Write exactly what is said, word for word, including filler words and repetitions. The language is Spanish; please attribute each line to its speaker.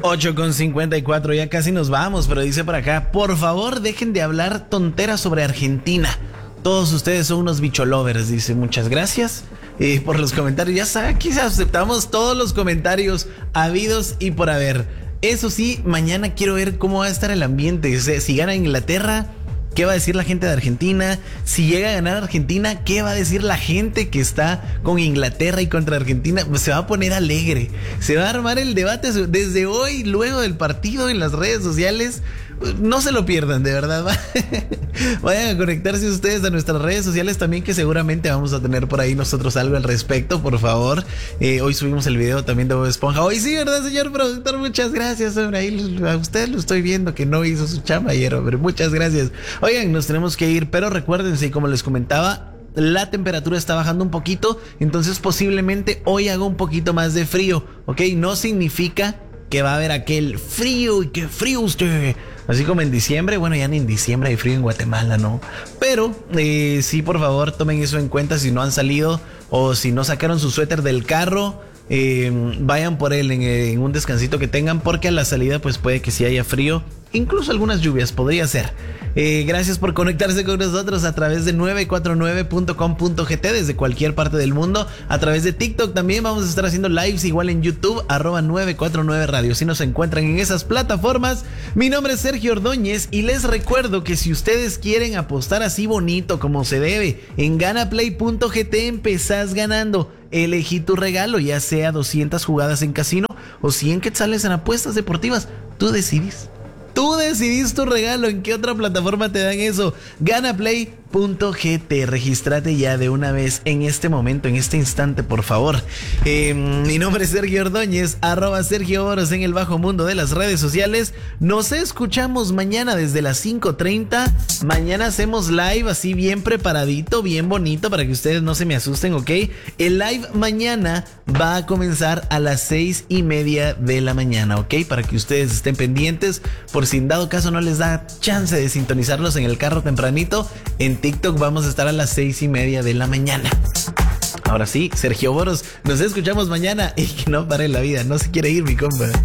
Speaker 1: ocho con cincuenta y cuatro, ya casi nos vamos, pero dice por acá, por favor dejen de hablar tonteras sobre Argentina. Todos ustedes son unos bicholovers, dice, muchas gracias eh, por los comentarios. Ya saben, aquí aceptamos todos los comentarios habidos y por haber. Eso sí, mañana quiero ver cómo va a estar el ambiente. O sea, si gana Inglaterra, ¿qué va a decir la gente de Argentina? Si llega a ganar Argentina, ¿qué va a decir la gente que está con Inglaterra y contra Argentina? Pues se va a poner alegre. Se va a armar el debate desde hoy, luego del partido, en las redes sociales. No se lo pierdan, de verdad. Vayan a conectarse ustedes a nuestras redes sociales también, que seguramente vamos a tener por ahí nosotros algo al respecto, por favor. Eh, hoy subimos el video también de Bob Esponja. Hoy sí, ¿verdad, señor productor? Muchas gracias. Hombre. Ahí a usted lo estoy viendo que no hizo su chamba ayer, hombre. Muchas gracias. Oigan, nos tenemos que ir, pero recuérdense, como les comentaba, la temperatura está bajando un poquito, entonces posiblemente hoy haga un poquito más de frío, ¿ok? No significa que va a haber aquel frío y qué frío usted. Así como en diciembre, bueno, ya ni en diciembre hay frío en Guatemala, ¿no? Pero eh, sí, por favor, tomen eso en cuenta si no han salido o si no sacaron su suéter del carro. Eh, vayan por él en, en un descansito que tengan, porque a la salida pues puede que sí haya frío, incluso algunas lluvias, podría ser. Eh, gracias por conectarse con nosotros a través de nueve cuatro nueve punto com punto g t desde cualquier parte del mundo, a través de TikTok también vamos a estar haciendo lives, igual en YouTube, arroba nueve cuatro nueve radio, si nos encuentran en esas plataformas. Mi nombre es Sergio Ordóñez y les recuerdo que si ustedes quieren apostar así bonito como se debe, en ganaplay punto g t empezás ganando. Elegí tu regalo, ya sea doscientas jugadas en casino o cien quetzales en apuestas deportivas. Tú decidís. Tú decidís tu regalo. ¿En qué otra plataforma te dan eso? ganaplay punto g t. Regístrate ya de una vez en este momento, en este instante, por favor. Eh, mi nombre es Sergio Ordóñez, arroba Sergio Boros en el bajo mundo de las redes sociales. Nos escuchamos mañana desde las cinco treinta. Mañana hacemos live así bien preparadito, bien bonito, para que ustedes no se me asusten, ¿ok? El live mañana va a comenzar a las seis y media de la mañana, ¿ok? Para que ustedes estén pendientes, por si en dado caso no les da chance de sintonizarlos en el carro tempranito. En TikTok vamos a estar a las seis y media de la mañana. Ahora sí, Sergio Boros, nos escuchamos mañana y que no pare la vida, no se quiere ir mi compa.